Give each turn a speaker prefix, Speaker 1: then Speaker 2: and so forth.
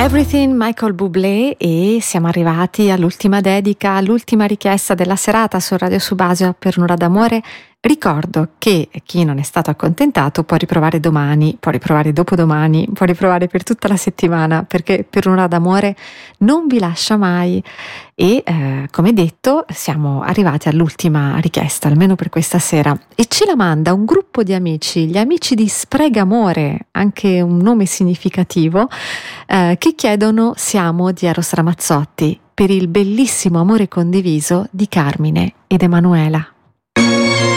Speaker 1: Everything Michael Bublé, e siamo arrivati all'ultima dedica, all'ultima richiesta della serata su Radio Subasio per un'ora d'amore. Ricordo che chi non è stato accontentato può riprovare domani, può riprovare dopodomani, può riprovare per tutta la settimana, perché per un'ora d'amore non vi lascia mai. E come detto siamo arrivati all'ultima richiesta, almeno per questa sera, e ce la manda un gruppo di amici, gli amici di Spregamore, anche un nome significativo, che chiedono Siamo di Eros Ramazzotti per il bellissimo amore condiviso di Carmine ed Emanuela.